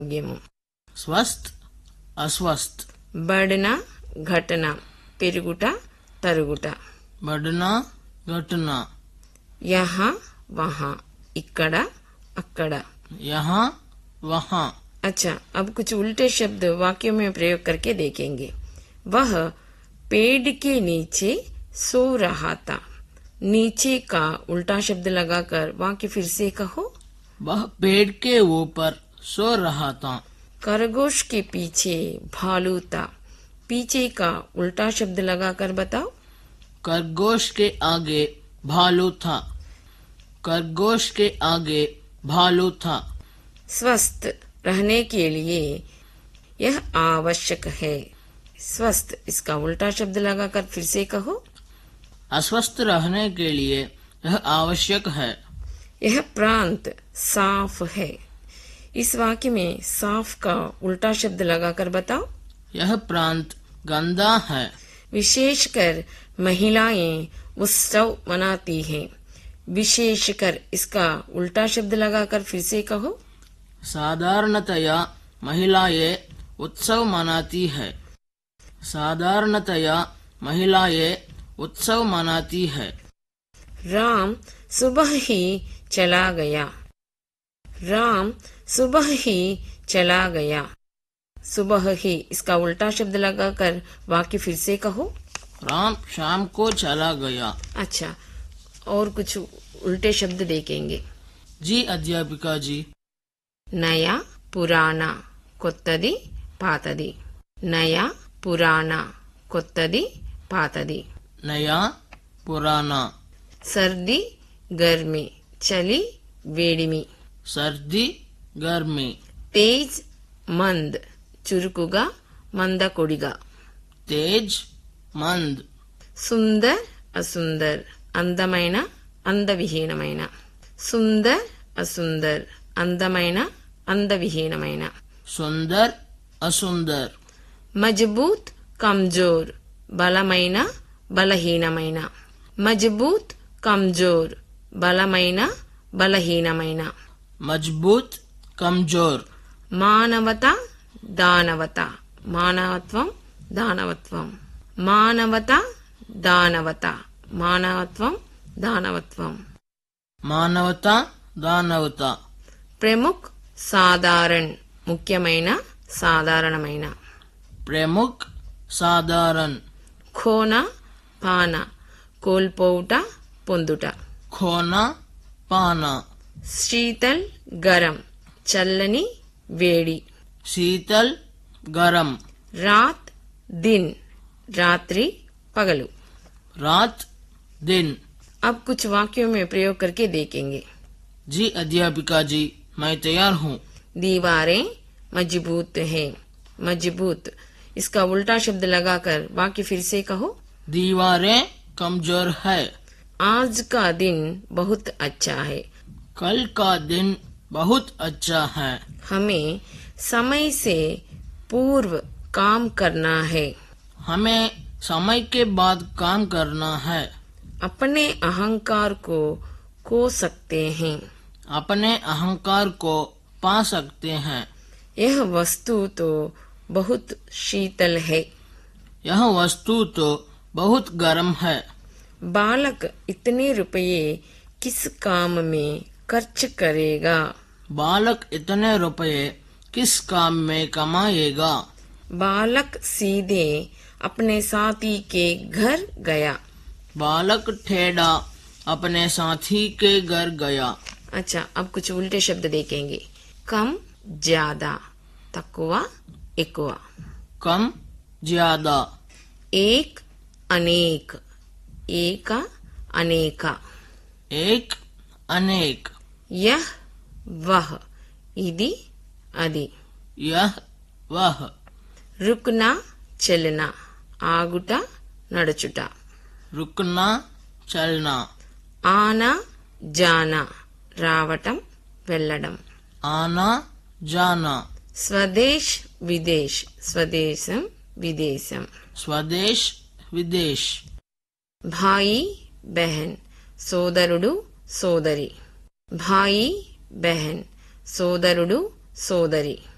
ఆరోగ్యము. स्वस्थ अस्वस्थ बढ़ना घटना పెరుగుట తరుగుట. बढ़ना घटना यहाँ वहाँ ఇక్కడ అక్కడ. यहाँ वहाँ. अच्छा, अब कुछ उल्टे शब्द वाक्यों में प्रयोग करके देखेंगे. वह पेड़ के नीचे सो रहा था. नीचे का उल्टा शब्द लगाकर वाक्य फिर से कहो. वह पेड़ के ऊपर सो रहा था. खरगोश के पीछे भालू था. पीछे का उल्टा शब्द लगाकर बताओ. खरगोश के आगे भालू था. खरगोश के आगे भालू था. स्वस्थ रहने के लिए यह आवश्यक है. स्वस्थ इसका उल्टा शब्द लगाकर फिर से कहो. अस्वस्थ रहने के लिए यह आवश्यक है. यह प्रांत साफ है. इस वाक्य में साफ का उल्टा शब्द लगाकर बताओ. यह प्रांत गंदा है. विशेषकर महिलाएं उत्सव मनाती हैं. विशेषकर इसका उल्टा शब्द लगाकर फिर से कहो. साधारणतया महिलाएं उत्सव मनाती है. साधारणतया महिलाएं उत्सव मनाती है. राम सुबह ही चला गया. राम सुबह ही चला गया. सुबह ही इसका उल्टा शब्द लगाकर वाक्य फिर से कहो. राम शाम को चला गया. अच्छा, और कुछ उल्टे शब्द देखेंगे. जी अध्यापिका जी. नया पुराना కొత్తది పాతది. నయా పురాణ కొత్తది పాతది. नया पुराना. सर्दी गर्मी చలి వేడిమి. सर्दी गर्मी. తేజ్ మంద్ చురుకుగా మందకొడిగా. तेज मंद. సుందర్ అసుందర్ అందమైన అందవిహీనమైన. సుందర్ అసుందర్ అందమైన అందవిహీనమైన. सुंदर असुंदर. మజబూత్ కమ్జోర్ బలమైన బలహీనమైన. మజబూత్ కమ్జోర్ బలమైన బలహీనమైన. मजबूत कमजोर. మానవత దానవత మానవత్వం దానవత్వం. మానవత దానవత మానవత్వం దానవత్వం. मानवता दानवता. ప్రముఖ్ సాధారణ్ ముఖ్యమైన సాధారణమైన. प्रमुख साधारण. ఖోన పాన కోల్పోవుట పొందుట. खोना पाना. శీతల్ గరం చల్లని వేడి. शीतल गरम. రాత్ దిన్ రాత్రి పగలు. रात दिन. अब कुछ वाक्यों में प्रयोग करके देखेंगे. जी अध्यापिका जी, मैं तैयार हूँ. दीवारें मजबूत हैं. मजबूत इसका उल्टा शब्द लगाकर वाक्य फिर से कहो. दीवारें कमजोर है. आज का दिन बहुत अच्छा है. कल का दिन बहुत अच्छा है. हमें समय से पूर्व काम करना है. हमें समय के बाद काम करना है. अपने अहंकार को खो सकते हैं. अपने अहंकार को पा सकते हैं. यह वस्तु तो बहुत शीतल है. यह वस्तु तो बहुत गर्म है. बालक इतने रुपये किस काम में खर्च करेगा. बालक इतने रुपए किस काम में कमाएगा. बालक सीधे अपने साथी के घर गया. बालक ठेड़ा अपने साथी के घर गया. अच्छा, अब कुछ उल्टे शब्द देखेंगे. कम ज्यादा तక్కువ ఎక్కువ. कम ज्यादा. एक अनेक एक अनेक. एक अनेक. यह वह ఇది అది. यह वह. रुकना चलना ఆగుట నడుచుట. रुकना चलना. ఆనా జానా రావటం వెళ్ళడం. आना जाना. స్వదేశ్ విదేశ్ స్వదేశం విదేశం. स्वदेश विदेश. భాయి బెహన్ సోదరుడు సోదరి. భాయి బెహన్ సోదరుడు సోదరి.